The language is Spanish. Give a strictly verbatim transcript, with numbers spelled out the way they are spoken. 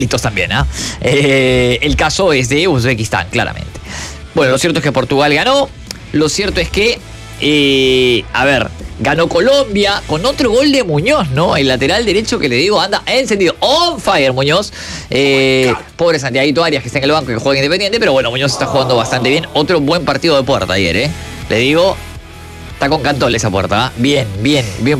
también, ¿ah? ¿eh? El caso es de Uzbekistán, claramente. Bueno, lo cierto es que Portugal ganó. Lo cierto es que, eh, a ver, ganó Colombia con otro gol de Muñoz, ¿no? El lateral derecho que le digo anda encendido. On fire, Muñoz. Eh, pobre Santiaguito Arias que está en el banco y que juega Independiente, pero bueno, Muñoz está jugando bastante bien. Otro buen partido de Puerta ayer, ¿eh? Le digo, está con Cantol esa Puerta, ¿eh? Bien, bien, bien.